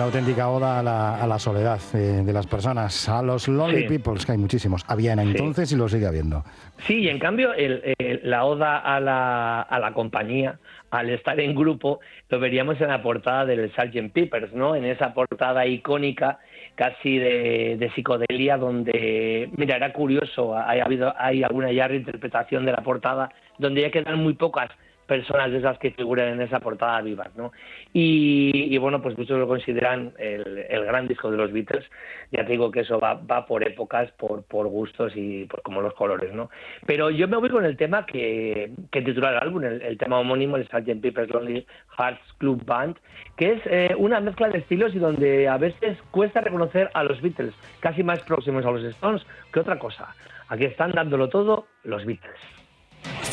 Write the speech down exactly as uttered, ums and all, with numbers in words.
auténtica oda a la, a la soledad eh, de las personas, a los lonely Sí. peoples, que hay muchísimos. Había en entonces Sí. y lo sigue habiendo. Sí, y en cambio el, el- la oda a la, a la compañía, al estar en grupo, lo veríamos en la portada del sargento Pepper's, ¿no? En esa portada icónica, casi de, de psicodelia, donde, mira, era curioso, hay, habido, hay alguna ya reinterpretación de la portada, donde ya quedan muy pocas personas de esas que figuran en esa portada vivas, ¿no? Y, y bueno, pues muchos lo consideran el, el gran disco de los Beatles. Ya te digo que eso va, va por épocas, por, por gustos y por como los colores, ¿no? Pero yo me voy con el tema que, que titula el álbum, el, el tema homónimo, el sargento Pepper's Lonely Hearts Club Band, que es eh, una mezcla de estilos y donde a veces cuesta reconocer a los Beatles, casi más próximos a los Stones que otra cosa. Aquí están dándolo todo los Beatles.